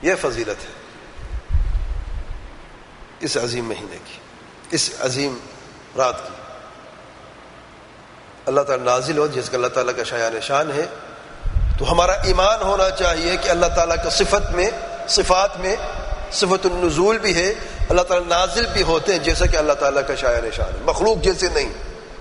یہ فضیلت ہے اس عظیم مہینے کی، اس عظیم رات کی۔ اللہ تعالیٰ نازل ہو جس کا اللہ تعالیٰ کا شایان شان ہے، تو ہمارا ایمان ہونا چاہیے کہ اللہ تعالیٰ کا صفات میں صفت النزول بھی ہے، اللہ تعالیٰ نازل بھی ہوتے ہیں جیسا کہ اللہ تعالیٰ کا شایان شان ہے، مخلوق جیسے نہیں۔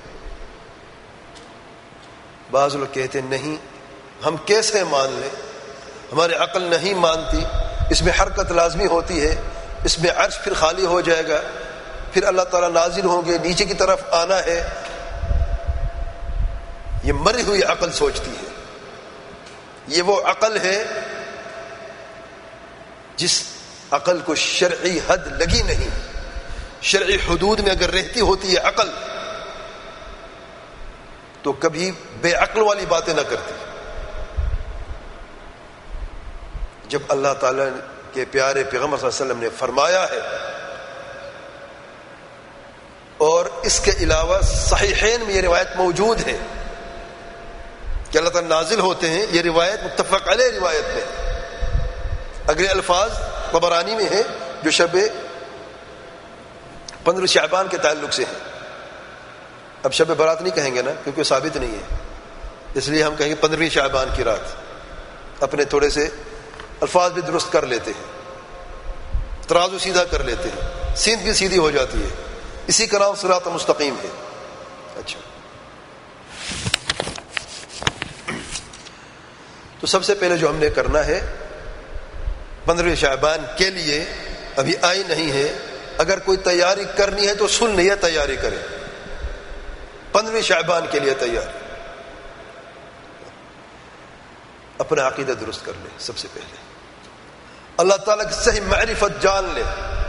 بعض لوگ کہتے ہیں نہیں، ہم کیسے مان لیں، ہماری عقل نہیں مانتی، اس میں حرکت لازمی ہوتی ہے، اس میں عرش پھر خالی ہو جائے گا، پھر اللہ تعالیٰ نازل ہوں گے، نیچے کی طرف آنا ہے۔ یہ مری ہوئی عقل سوچتی ہے، یہ وہ عقل ہے جس عقل کو شرعی حد لگی نہیں، شرعی حدود میں اگر رہتی ہوتی ہے عقل تو کبھی بے عقل والی باتیں نہ کرتی۔ جب اللہ تعالیٰ کے پیارے پیغمبر صلی اللہ علیہ وسلم نے فرمایا ہے، اور اس کے علاوہ صحیحین میں یہ روایت موجود ہے کہ اللہ تعالیٰ نازل ہوتے ہیں، یہ روایت متفق علیہ روایت ہے، اگلے الفاظ طبرانی میں ہے جو شب 15 شعبان کے تعلق سے ہے۔ اب شب برات نہیں کہیں گے نا کیونکہ ثابت نہیں ہے، اس لیے ہم کہیں گے 15 شعبان کی رات۔ اپنے تھوڑے سے الفاظ بھی درست کر لیتے ہیں، ترازو سیدھا کر لیتے ہیں، سیندھ بھی سیدھی ہو جاتی ہے، اسی کا نام صراط مستقیم ہے۔ اچھا، تو سب سے پہلے جو ہم نے کرنا ہے 15 شعبان کے لیے، ابھی آئی نہیں ہے، اگر کوئی تیاری کرنی ہے تو سن لیا، تیاری کرے 15 شعبان کے لیے تیاری۔ اپنا عقیدہ درست کر لے، سب سے پہلے اللہ تعالیٰ کی صحیح معرفت جان لے،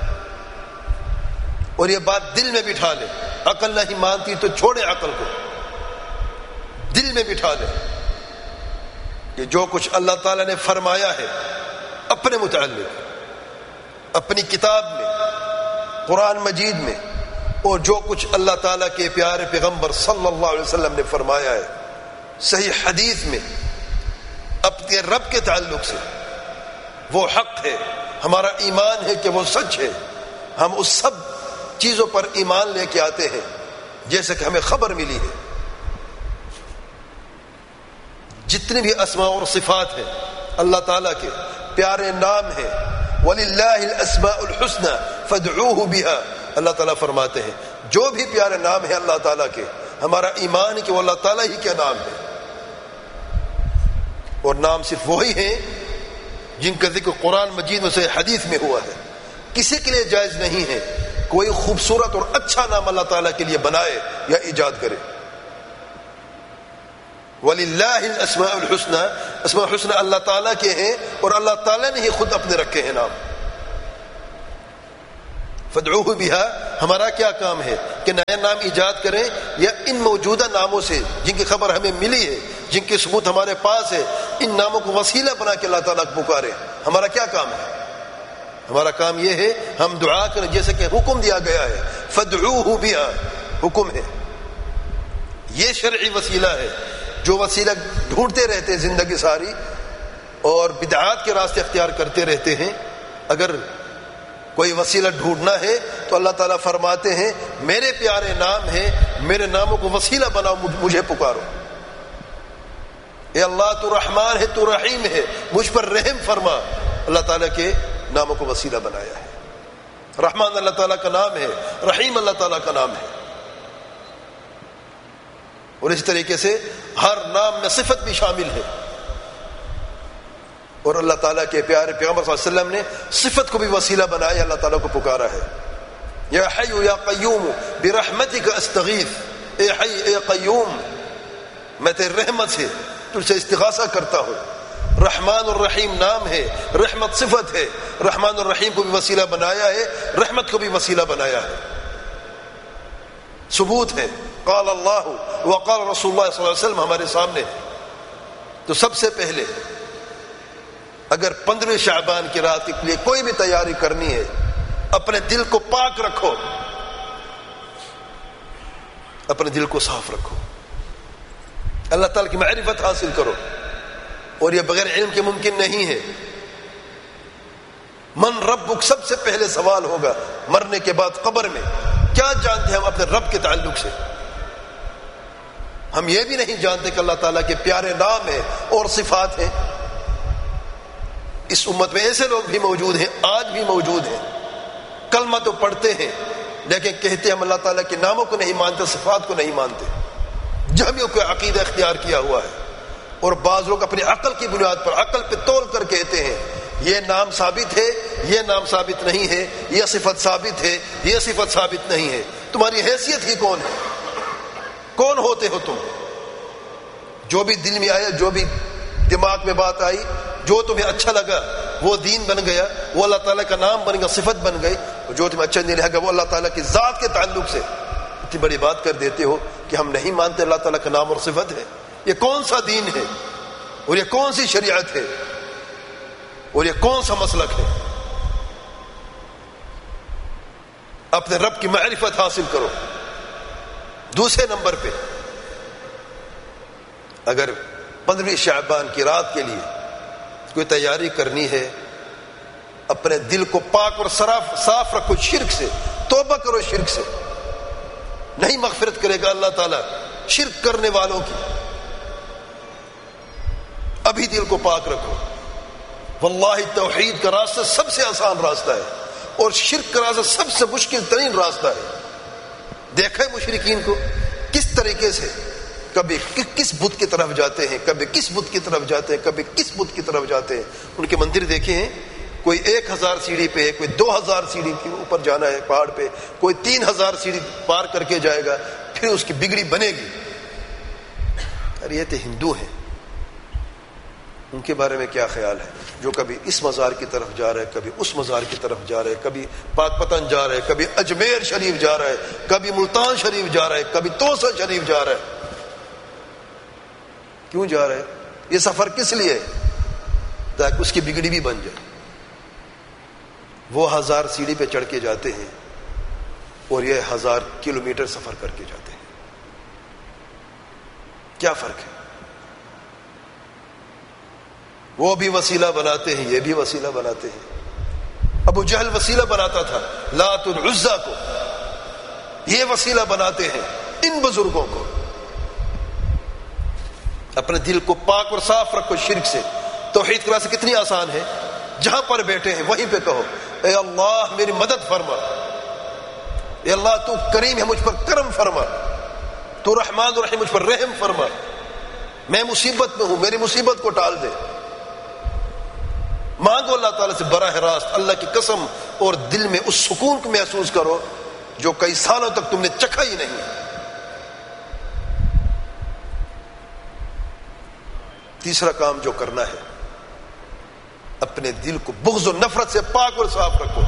اور یہ بات دل میں بٹھا لے۔ عقل نہیں مانتی تو چھوڑے عقل کو، دل میں بٹھا لے کہ جو کچھ اللہ تعالیٰ نے فرمایا ہے اپنے متعلق، اپنی کتاب میں، قرآن مجید میں، اور جو کچھ اللہ تعالیٰ کے پیارے پیغمبر صلی اللہ علیہ وسلم نے فرمایا ہے صحیح حدیث میں اپنے رب کے تعلق سے، وہ حق ہے، ہمارا ایمان ہے کہ وہ سچ ہے۔ ہم اس سب چیزوں پر ایمان لے کے آتے ہیں جیسے کہ ہمیں خبر ملی ہے۔ جتنے بھی اسماء اور صفات ہیں اللہ تعالیٰ کے پیارے نام ہیں، وَلِلَّهِ الْأَسْمَاءُ الْحُسْنَى فَادْعُوهُ بِهَا، اللہ تعالیٰ فرماتے ہیں جو بھی پیارے نام ہیں اللہ تعالیٰ کے، ہمارا ایمان ہے کہ وہ اللہ تعالیٰ ہی کے نام ہے، اور نام صرف وہی ہیں جن کا ذکر قرآن مجید میں سے حدیث میں ہوا ہے۔ کسی کے لیے جائز نہیں ہے کوئی خوبصورت اور اچھا نام اللہ تعالیٰ کے لیے بنائے یا ایجاد کرے۔ وَلِلَّهِ الْأَسْمَاءُ الْحُسْنَى، اسماء حسنى اللہ تعالیٰ کے ہیں اور اللہ تعالیٰ نے ہی خود اپنے رکھے ہیں نام۔ فَادْعُوهُ بِهَا، ہمارا کیا کام ہے کہ نئے نام ایجاد کریں یا ان موجودہ ناموں سے جن کی خبر ہمیں ملی ہے، جن کے ثبوت ہمارے پاس ہے، ان ناموں کو وسیلہ بنا کے اللہ تعالیٰ کو پکارے۔ ہمارا کیا کام ہے؟ ہمارا کام یہ ہے ہم دعا کریں جیسے کہ حکم دیا گیا ہے، فَادْعُوهُ بِهَا، حکم ہے، یہ شرعی وسیلہ ہے۔ جو وسیلہ ڈھونڈتے رہتے ہیں زندگی ساری اور بدعات کے راستے اختیار کرتے رہتے ہیں، اگر کوئی وسیلہ ڈھونڈنا ہے تو اللہ تعالیٰ فرماتے ہیں میرے پیارے نام ہیں، میرے ناموں کو وسیلہ بناؤ، مجھے پکارو۔ اے اللہ تو رحمان ہے، تو رحیم ہے، مجھ پر رحم فرما۔ اللہ تعالیٰ کے ناموں کو وسیلہ بنایا ہے۔ رحمان اللہ تعالیٰ کا نام ہے، رحیم اللہ تعالیٰ کا نام ہے، اور اس طریقے سے ہر نام میں صفت بھی شامل ہے، اور اللہ تعالیٰ کے پیارے پیغمبر صلی اللہ علیہ وسلم نے صفت کو بھی وسیلہ بنایا، اللہ تعالیٰ کو پکارا ہے۔ یا حی یا قیوم برحمتک استغیث، اے حی اے قیوم میں تیری رحمت سے تجھ سے استغاثہ کرتا ہوں۔ رحمان الرحیم نام ہے، رحمت صفت ہے، رحمان الرحیم کو بھی وسیلہ بنایا ہے، رحمت کو بھی وسیلہ بنایا ہے، ثبوت ہے۔ قال اللہ وقال رسول اللہ صلی اللہ علیہ وسلم ہمارے سامنے۔ تو سب سے پہلے اگر 15 شعبان کی رات کے لیے کوئی بھی تیاری کرنی ہے، اپنے دل کو پاک رکھو، اپنے دل کو صاف رکھو، اللہ تعالیٰ کی معرفت حاصل کرو، اور یہ بغیر علم کے ممکن نہیں ہے۔ من ربک سب سے پہلے سوال ہوگا مرنے کے بعد قبر میں. کیا جانتے ہیں ہم اپنے رب کے تعلق سے؟ ہم یہ بھی نہیں جانتے کہ اللہ تعالیٰ کے پیارے نام ہیں اور صفات ہیں. اس امت میں ایسے لوگ بھی موجود ہیں، آج بھی موجود ہیں، کلمہ تو پڑھتے ہیں لیکن کہتے ہیں ہم اللہ تعالیٰ کے ناموں کو نہیں مانتے، صفات کو نہیں مانتے. جہمیوں کو عقیدہ اختیار کیا ہوا ہے. اور بعض لوگ اپنی عقل کی بنیاد پر عقل پہ تول کر کہتے ہیں یہ نام ثابت ہے، یہ نام ثابت نہیں ہے، یہ صفت ثابت ہے، یہ صفت ثابت نہیں ہے. تمہاری حیثیت ہی کون ہے؟ کون ہوتے ہو تم؟ جو بھی دل میں آیا، جو بھی دماغ میں بات آئی، جو تمہیں اچھا لگا وہ دین بن گیا، وہ اللہ تعالیٰ کا نام بن گیا، صفت بن گئی. جو تمہیں اچھا نہیں لگا وہ اللہ تعالیٰ کی ذات کے تعلق سے اتنی بڑی بات کر دیتے ہو کہ ہم نہیں مانتے اللہ تعالیٰ کا نام اور صفت ہے. یہ کون سا دین ہے اور یہ کون سی شریعت ہے اور یہ کون سا مسلک ہے؟ اپنے رب کی معرفت حاصل کرو. دوسرے نمبر پہ اگر 15 شعبان کی رات کے لیے کوئی تیاری کرنی ہے، اپنے دل کو پاک اور صاف رکھو شرک سے. توبہ کرو شرک سے. نہیں مغفرت کرے گا اللہ تعالیٰ شرک کرنے والوں کی. ابھی دل کو پاک رکھو. واللہ توحید کا راستہ سب سے آسان راستہ ہے اور شرک کا راستہ سب سے مشکل ترین راستہ ہے. دیکھیں مشرکین کو کس طریقے سے کبھی کس بت کی طرف جاتے ہیں، کبھی کس بت کی طرف جاتے ہیں، کبھی کس بت کی طرف جاتے ہیں. ان کے مندر دیکھے ہیں، کوئی 1000 سیڑھی پہ ہے، کوئی 2000 سیڑھی کے اوپر جانا ہے پہاڑ پہ، کوئی 3000 سیڑھی پار کر کے جائے گا، پھر اس کی بگڑی بنے گی. ارے یہ تو ہندو ہیں، ان کے بارے میں کیا خیال ہے؟ جو کبھی اس مزار کی طرف جا رہا ہے، کبھی اس مزار کی طرف جا رہا ہے، کبھی پاک پتن جا رہا ہے، کبھی اجمیر شریف جا رہا ہے، کبھی ملتان شریف جا رہا ہے، کبھی توسا شریف جا رہا ہے. کیوں جا رہے؟ یہ سفر کس لیے؟ تاکہ اس کی بگڑی بھی بن جائے. وہ 1000 سیڑھی پہ چڑھ کے جاتے ہیں اور یہ 1000 کلومیٹر سفر کر کے جاتے ہیں. کیا فرق ہے؟ وہ بھی وسیلہ بناتے ہیں، یہ بھی وسیلہ بناتے ہیں. ابو جہل وسیلہ بناتا تھا لات العزا کو، یہ وسیلہ بناتے ہیں ان بزرگوں کو. اپنے دل کو پاک اور صاف رکھو شرک سے. توحید کا راستہ کتنی آسان ہے، جہاں پر بیٹھے ہیں وہیں پہ کہو اے اللہ میری مدد فرما، اے اللہ تو کریم ہے مجھ پر کرم فرما، تو رحمان الرحیم مجھ پر رحم فرما، میں مصیبت میں ہوں میری مصیبت کو ٹال دے. مانگو اللہ تعالیٰ سے براہ راست، اللہ کی قسم، اور دل میں اس سکون کو محسوس کرو جو کئی سالوں تک تم نے چکھا ہی نہیں. تیسرا کام جو کرنا ہے، اپنے دل کو بغض و نفرت سے پاک اور صاف رکھو.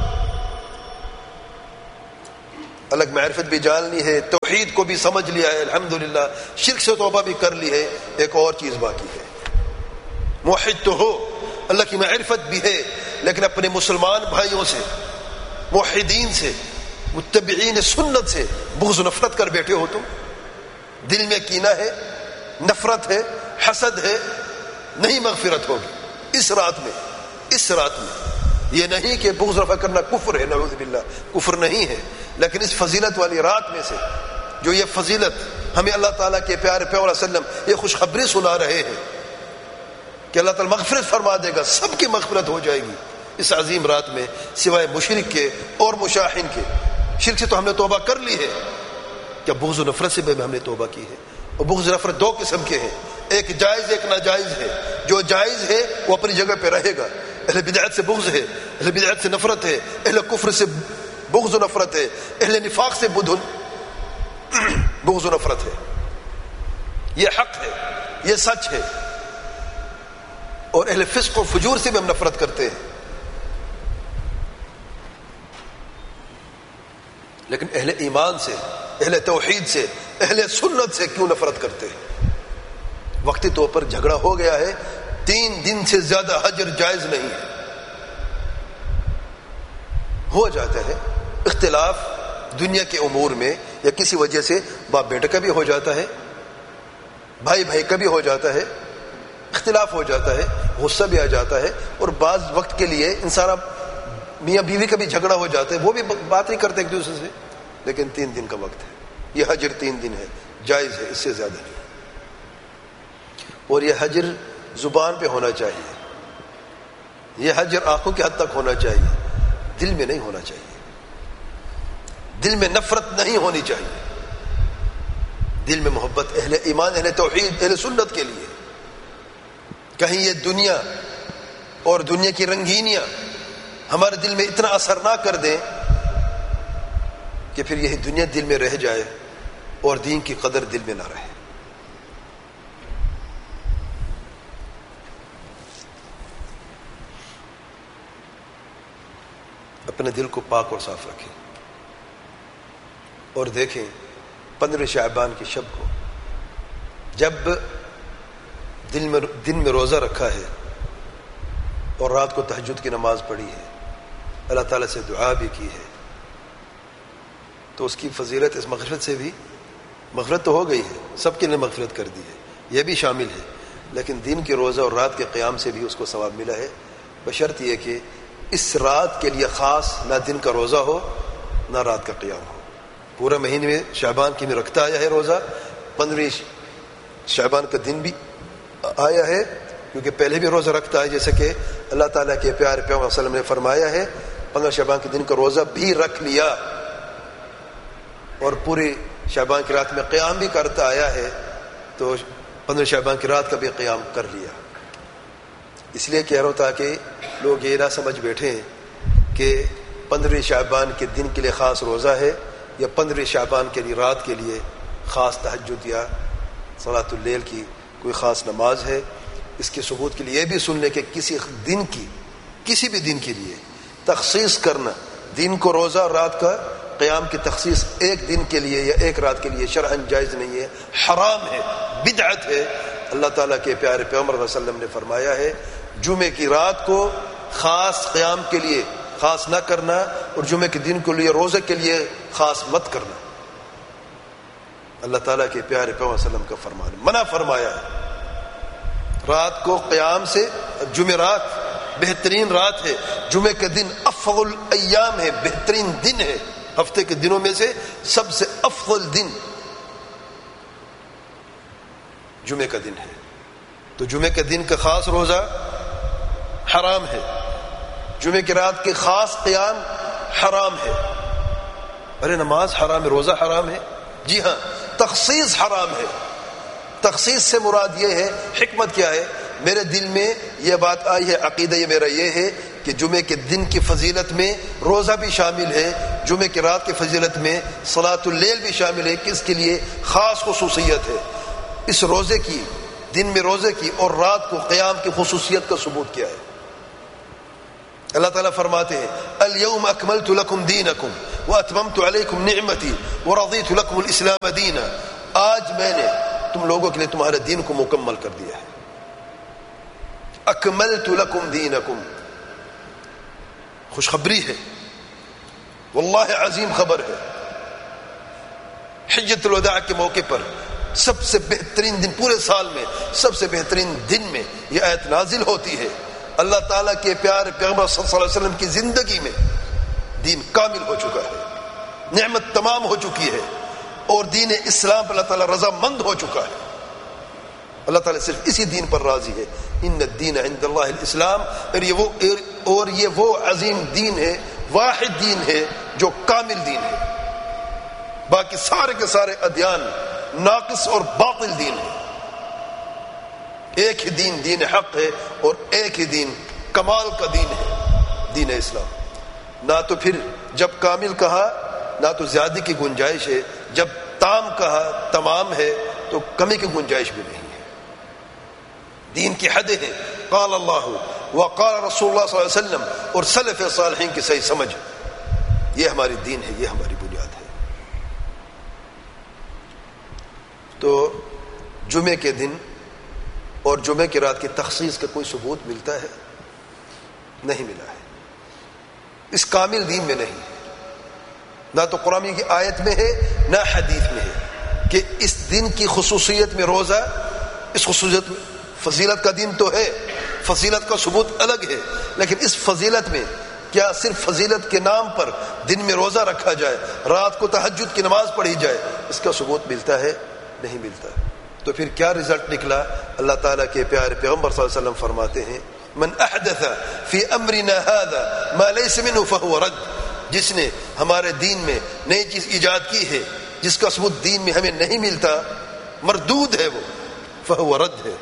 الگ معرفت بھی جاننی ہے، توحید کو بھی سمجھ لیا ہے الحمدللہ، شرک سے توبہ بھی کر لی ہے. ایک اور چیز باقی ہے، موحد تو ہو، اللہ کی معرفت بھی ہے، لیکن اپنے مسلمان بھائیوں سے، موحدین سے، متبعین سنت سے بغض و نفرت کر بیٹھے ہو. تم دل میں کینہ ہے، نفرت ہے، حسد ہے، نہیں مغفرت ہوگی اس رات میں. اس رات میں یہ نہیں کہ بغض رفع کرنا کفر ہے، نعوذ باللہ کفر نہیں ہے، لیکن اس فضیلت والی رات میں سے جو یہ فضیلت ہمیں اللہ تعالیٰ کے پیارے پیغمبر صلی اللہ علیہ وسلم یہ خوشخبری سنا رہے ہیں کہ اللہ تعالیٰ مغفرت فرما دے گا، سب کی مغفرت ہو جائے گی اس عظیم رات میں، سوائے مشرک کے اور مشاہن کے. شرک سے تو ہم نے توبہ کر لی ہے، کیا بغض و نفرت سے بھی ہم نے توبہ کی ہے؟ اور بغض و نفرت 2 قسم کے ہیں، ایک جائز ایک ناجائز ہے. جو جائز ہے وہ اپنی جگہ پہ رہے گا، اہل بدعت سے بغض ہے، اہل بدعت سے نفرت ہے، اہل کفر سے بغض و نفرت ہے، اہل نفاق سے بغض و نفرت ہے. یہ حق ہے، یہ سچ ہے. اور اہل فسق و فجور سے بھی ہم نفرت کرتے ہیں، لیکن اہل ایمان سے، اہل توحید سے، اہل سنت سے کیوں نفرت کرتے ہیں؟ وقتی طور پر جھگڑا ہو گیا ہے، 3 دن سے زیادہ حجر جائز نہیں ہے. ہو جاتا ہے اختلاف دنیا کے امور میں، یا کسی وجہ سے باپ بیٹے کا بھی ہو جاتا ہے، بھائی بھائی کا بھی ہو جاتا ہے، اختلاف ہو جاتا ہے، غصہ بھی آ جاتا ہے، اور بعض وقت کے لیے انسان میاں بیوی کا بھی جھگڑا ہو جاتا ہے، وہ بھی بات نہیں کرتے ایک دوسرے سے، لیکن 3 دن کا وقت ہے، یہ حجر 3 دن ہے، جائز ہے، اس سے زیادہ نہیں۔ اور یہ حجر زبان پہ ہونا چاہیے، یہ حجر آنکھوں کے حد تک ہونا چاہیے، دل میں نہیں ہونا چاہیے، دل میں نفرت نہیں ہونی چاہیے، دل میں محبت اہل ایمان، اہل توحید، اہل سنت کے لیے۔ کہیں یہ دنیا اور دنیا کی رنگینیاں ہمارے دل میں اتنا اثر نہ کر دیں کہ پھر یہی دنیا دل میں رہ جائے اور دین کی قدر دل میں نہ رہے۔ اپنے دل کو پاک اور صاف رکھیں اور دیکھیں 15 شعبان کی شب کو جب دن میں روزہ رکھا ہے اور رات کو تہجد کی نماز پڑھی ہے، اللہ تعالیٰ سے دعا بھی کی ہے، تو اس کی فضیلت اس مغفرت سے بھی، مغفرت تو ہو گئی ہے، سب کے لیے مغفرت کر دی ہے، یہ بھی شامل ہے، لیکن دن کے روزہ اور رات کے قیام سے بھی اس کو ثواب ملا ہے، بشرط یہ کہ اس رات کے لیے خاص نہ دن کا روزہ ہو نہ رات کا قیام ہو۔ پورا مہینے میں شعبان کی میں رکھتا آیا ہے روزہ، 15 شعبان کا دن بھی آیا ہے، کیونکہ پہلے بھی روزہ رکھتا ہے، جیسے کہ اللہ تعالیٰ کے پیارے پیغمبر صلی اللہ علیہ وسلم نے فرمایا ہے 15 شعبان کے دن کا روزہ بھی رکھ لیا اور پوری شعبان کی رات میں قیام بھی کرتا آیا ہے، تو 15 شعبان کی رات کا بھی قیام کر لیا۔ اس لیے کہہ رہا ہوں تاکہ لوگ یہ نہ سمجھ بیٹھیں کہ 15 شعبان کے دن کے لیے خاص روزہ ہے یا 15 شعبان کے لیے رات کے لیے خاص تہجد یا صلاۃ اللیل کی کوئی خاص نماز ہے۔ اس کے ثبوت کے لیے یہ بھی سن لیں کہ کسی بھی دن کے لیے تخصیص کرنا، دن کو روزہ اور رات کا قیام کی تخصیص ایک دن کے لیے یا ایک رات کے لیے شرعاً جائز نہیں ہے، حرام ہے، بدعت ہے۔ اللہ تعالیٰ کے پیارے پیغمبر صلی اللہ علیہ وسلم نے فرمایا ہے جمعے کی رات کو خاص قیام کے لیے خاص نہ کرنا اور جمعے کے دن کے لیے روزے کے لیے خاص مت کرنا۔ اللہ تعالیٰ کے پیارے پیغمبر صلی اللہ علیہ وسلم کا فرمان، منع فرمایا ہے رات کو قیام سے۔ جمعرات بہترین رات ہے، جمعے کا دن افضل ایام ہے، بہترین دن ہے، ہفتے کے دنوں میں سے سب سے افضل دن جمعے کا دن ہے، تو جمعے کے دن کا خاص روزہ حرام ہے، جمعے کی رات کے خاص قیام حرام ہے۔ ارے نماز حرام ہے، روزہ حرام ہے، جی ہاں، تخصیص حرام ہے۔ تخصیص سے مراد یہ ہے، حکمت کیا ہے؟ میرے دل میں یہ بات آئی ہے، عقیدہ یہ میرا یہ ہے کہ جمعے کے دن کی فضیلت میں روزہ بھی شامل ہے، جمعے کی رات کی فضیلت میں صلاۃ اللیل بھی شامل ہے، کہ اس کے لیے خاص خصوصیت ہے۔ اس روزے کی، دن میں روزے کی اور رات کو قیام کی خصوصیت کا ثبوت کیا ہے؟ اللہ تعالیٰ فرماتے ہیں الیوم اکملت لکم دینکم واتممت علیکم نعمتی ورضیت لکم الاسلام دینا، آج میں نے تم لوگوں کے لیے تمہارے دین کو مکمل کر دیا ہے۔ اکملت لکم دینکم، خوشخبری ہے، واللہ عظیم خبر ہے۔ حجۃ الوداع کے موقع پر سب سے بہترین دن، پورے سال میں سب سے بہترین دن میں یہ آیت نازل ہوتی ہے۔ اللہ تعالیٰ کے پیارے پیغمبر صلی اللہ علیہ وسلم کی زندگی میں دین کامل ہو چکا ہے، نعمت تمام ہو چکی ہے، اور دین اسلام پر اللہ تعالیٰ رضا مند ہو چکا ہے۔ اللہ تعالیٰ صرف اسی دین پر راضی ہے، ان الدین عند اللہ الاسلام، اور یہ وہ عظیم دین ہے، واحد دین ہے جو کامل دین ہے۔ باقی سارے کے سارے ادیان ناقص اور باطل دین ہے۔ ایک ہی دین، دین حق ہے، اور ایک ہی دین کمال کا دین ہے، دین اسلام۔ نہ تو پھر جب کامل کہا نہ تو زیادہ کی گنجائش ہے، جب تام کہا تمام ہے تو کمی کی گنجائش بھی نہیں ہے۔ دین کی حدیں ہیں، قال اللہ وقال رسول اللہ صلی اللہ علیہ وسلم اور سلف صالحین کی صحیح سمجھ، یہ ہماری دین ہے، یہ ہماری بنیاد ہے۔ تو جمعے کے دن اور جمعے کی رات کی تخصیص کا کوئی ثبوت ملتا ہے؟ نہیں ملا ہے، اس کامل دین میں نہیں، نہ تو قرآن کی آیت میں ہے نہ حدیث میں ہے کہ اس دن کی خصوصیت میں روزہ، اس خصوصیت میں فضیلت کا دن تو ہے، فضیلت کا ثبوت الگ ہے، لیکن اس فضیلت میں کیا صرف فضیلت کے نام پر دن میں روزہ رکھا جائے، رات کو تہجد کی نماز پڑھی جائے، اس کا ثبوت ملتا ہے؟ نہیں ملتا۔ تو پھر کیا رزلٹ نکلا؟ اللہ تعالیٰ کے پیارے پیغمبر صلی اللہ علیہ وسلم فرماتے ہیں من احدث فی امرنا هذا ما ليس منه فهو رد، جس نے ہمارے دین میں نئی چیز ایجاد کی ہے جس کا ثبوت دین میں ہمیں نہیں ملتا، مردود ہے وہ، فهو رد ہے۔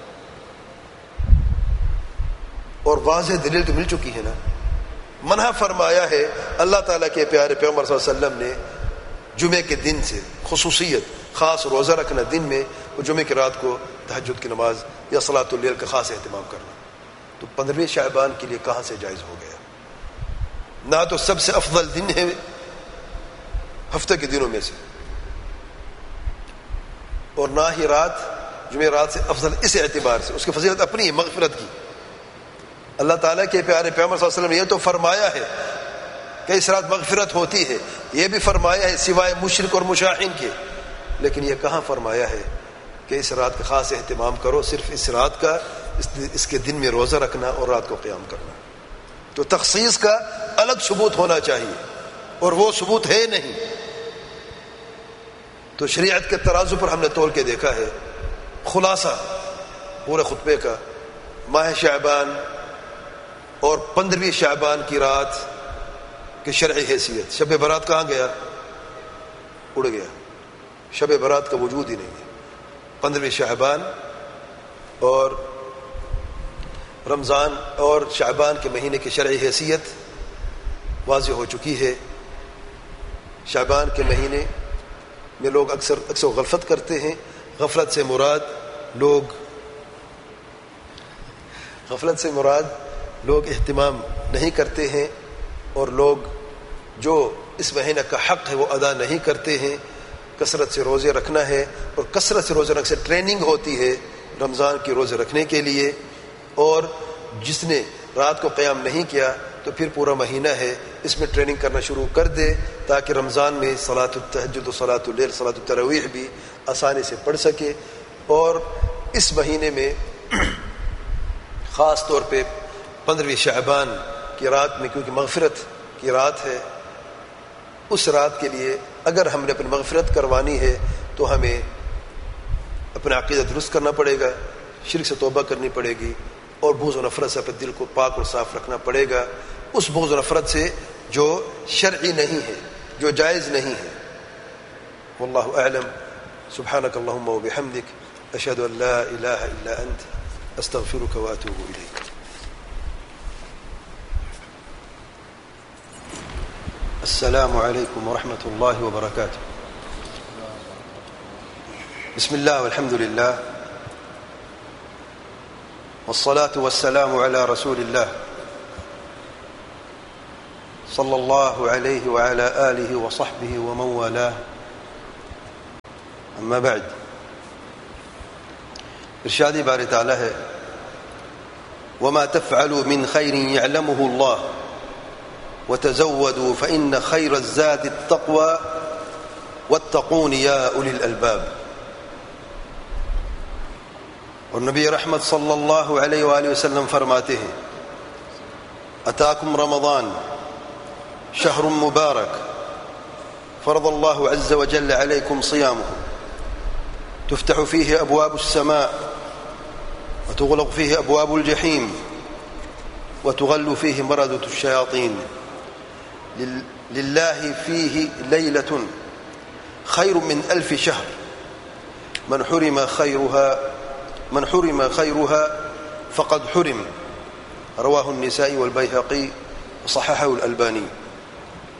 اور واضح دلیل تو مل چکی ہے نا، منع فرمایا ہے اللہ تعالیٰ کے پیارے پیغمبر صلی اللہ علیہ وسلم نے جمعے کے دن سے، خصوصیت خاص روزہ رکھنا دن میں، اور جمعے کی رات کو تہجد کی نماز یا صلاۃ اللیل کا خاص اہتمام کرنا۔ تو 15 شعبان کے لیے کہاں سے جائز ہو گیا؟ نہ تو سب سے افضل دن ہے ہفتے کے دنوں میں سے، اور نہ ہی رات جمعہ رات سے افضل اس اعتبار سے، اس کی فضیلت اپنی ہے مغفرت کی۔ اللہ تعالیٰ کے پیارے پیغمبر صلی اللہ علیہ وسلم نے یہ تو فرمایا ہے کہ اس رات مغفرت ہوتی ہے، یہ بھی فرمایا ہے سوائے مشرک اور مشاہین کے، لیکن یہ کہاں فرمایا ہے کہ اس رات کا خاص اہتمام کرو؟ صرف اس رات کا، اس کے دن میں روزہ رکھنا اور رات کو قیام کرنا۔ تو تخصیص کا الگ ثبوت ہونا چاہیے، اور وہ ثبوت ہے نہیں۔ تو شریعت کے ترازو پر ہم نے تول کے دیکھا ہے، خلاصہ پورے خطبے کا، ماہ شعبان اور 15 شعبان کی رات کی شرعی حیثیت۔ شب برات کہاں گیا؟ اڑ گیا، شب برات کا وجود ہی نہیں ہے۔ 15 شعبان اور رمضان اور شعبان کے مہینے کی شرعی حیثیت واضح ہو چکی ہے۔ شعبان کے مہینے میں لوگ اکثر غفلت کرتے ہیں۔ غفلت سے مراد لوگ اہتمام نہیں کرتے ہیں، اور لوگ جو اس مہینہ کا حق ہے وہ ادا نہیں کرتے ہیں۔ کثرت سے روزے رکھنا ہے، اور کثرت سے روزے رکھنے سے ٹریننگ ہوتی ہے رمضان کی روزے رکھنے کے لیے۔ اور جس نے رات کو قیام نہیں کیا تو پھر پورا مہینہ ہے اس میں ٹریننگ کرنا شروع کر دے، تاکہ رمضان میں صلاۃ التہجد و صلاۃ اللیل، صلاۃ التراویح بھی آسانی سے پڑھ سکے۔ اور اس مہینے میں خاص طور پہ 15 شعبان کی رات میں، کیونکہ مغفرت کی رات ہے، اس رات کے لیے اگر ہم نے اپنی مغفرت کروانی ہے تو ہمیں اپنا عقیدہ درست کرنا پڑے گا، شرک سے توبہ کرنی پڑے گی، اور بغض و نفرت سے اپنے دل کو پاک اور صاف رکھنا پڑے گا، اس بغض و نفرت سے جو شرعی نہیں ہے، جو جائز نہیں ہے۔ واللہ اعلم۔ سبحانک اللہم و بحمدک، اشہد ان لا الہ الا انت، استغفرک و اتوب الیک۔ السلام علیکم ورحمۃ اللہ وبرکاتہ۔ بسم اللہ والحمد للہ والصلاة والسلام على رسول الله صلى الله عليه وعلى آله وصحبه ومن والاه، أما بعد۔ ارشاد باری تعالی ہے وما تفعلوا من خير يعلمه الله وتزودوا فإن خير الزاد التقوى واتقون يا أولي الألباب۔ اور نبی رحمت صلی اللہ علیہ وآلہ وسلم فرماتے ہیں اتاکم رمضان شہر مبارک فرض اللہ عز وجل علیکم صیامه تفتح فيه ابواب السماء وتغلق فيه ابواب الجحیم وتغل فيه مردة الشياطين لله فيه ليلة خير من 1000 شهر من حرم خيرها فقد حرم۔ رواه النسائي والبيهقي وصححه الألباني۔